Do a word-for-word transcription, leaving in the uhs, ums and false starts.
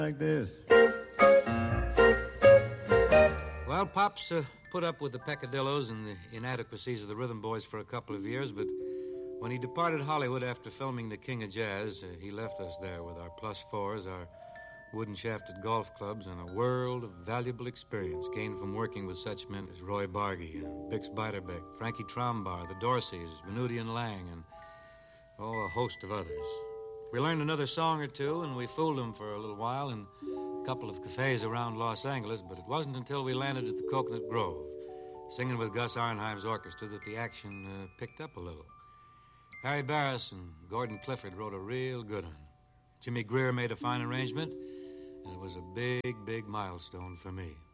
like this. Well, Pops uh, put up with the peccadillos and the inadequacies of the Rhythm Boys for a couple of years, but when he departed Hollywood after filming The King of Jazz, uh, he left us there with our plus fours, our wooden-shafted golf clubs, and a world of valuable experience gained from working with such men as Roy Bargy, and Bix Beiderbecke, Frankie Trombar, the Dorseys, Venuti and Lang, and, oh, a host of others. We learned another song or two, and we fooled them for a little while in a couple of cafes around Los Angeles, but it wasn't until we landed at the Coconut Grove, singing with Gus Arnheim's orchestra, that the action uh, picked up a little. Harry Barris and Gordon Clifford wrote a real good one. Jimmy Greer made a fine arrangement, and it was a big, big milestone for me.